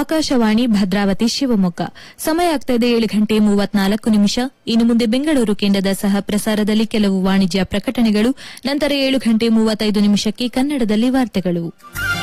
ಆಕಾಶವಾಣಿ ಭದ್ರಾವತಿ ಶಿವಮೊಗ್ಗ. ಸಮಯ ಆಗ್ತಾ ಇದೆ 7:34. ಇನ್ನು ಮುಂದೆ ಬೆಂಗಳೂರು ಕೇಂದ್ರದ ಸಹ ಪ್ರಸಾರದಲ್ಲಿ ಕೆಲವು ವಾಣಿಜ್ಯ ಪ್ರಕಟಣೆಗಳು, ನಂತರ 7:35 ಕನ್ನಡದಲ್ಲಿ ವಾರ್ತೆಗಳು.